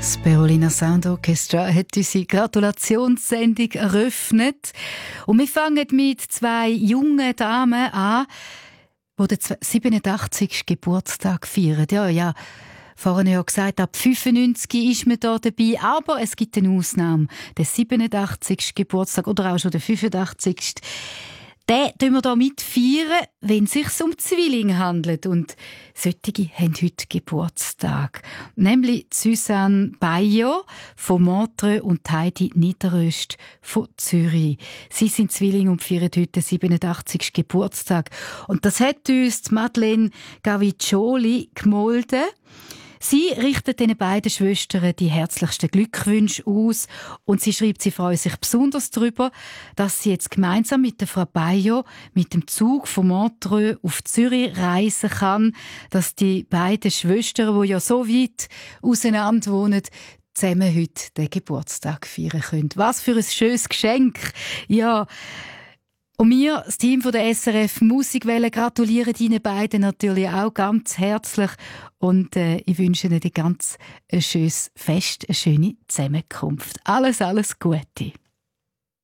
Das Berolina Sound Orchestra hat unsere Gratulationssendung eröffnet. Und wir fangen mit zwei jungen Damen an, die den 87. Geburtstag feiern. Ja. Vorhin ja gesagt, ab 95 ist man da dabei, aber es gibt eine Ausnahme. Der 87. Geburtstag oder auch schon der 85. Den feiern wir hier mitfeiern, wenn es sich um Zwillinge handelt. Und solche haben heute Geburtstag. Nämlich Susanne Baillot von Montreux und Heidi Niederöst von Zürich. Sie sind Zwillinge und feiern heute den 87. Geburtstag. Und das hat uns Madeleine Gaviccioli gemolden. Sie richtet den beiden Schwestern die herzlichsten Glückwünsche aus und sie freuen sich besonders darüber, dass sie jetzt gemeinsam mit der Frau Baillot mit dem Zug von Montreux auf Zürich reisen kann, dass die beiden Schwestern, die ja so weit auseinander wohnen, zusammen heute den Geburtstag feiern können. Was für ein schönes Geschenk! Ja. Und wir, das Team von der SRF Musikwelle, gratulieren Ihnen beiden natürlich auch ganz herzlich und ich wünsche Ihnen ein ganz schönes Fest, eine schöne Zusammenkunft. Alles Gute!